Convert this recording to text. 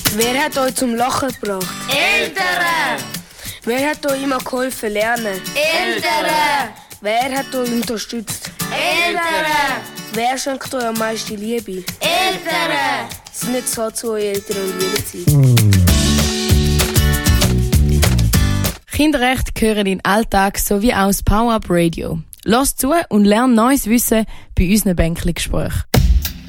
Wer hat euch zum Lachen gebracht? Eltern! Wer hat euch immer geholfen lernen? Eltern! Wer hat euch unterstützt? Eltern! Wer schenkt euch am meisten Liebe? Eltern! Sind nicht so zu euren Eltern und jederzeit. Kinderrechte gehören in den Alltag sowie auch das Power-Up Radio. Lass zu und lern neues Wissen bei unseren Bänkli-Gesprächen.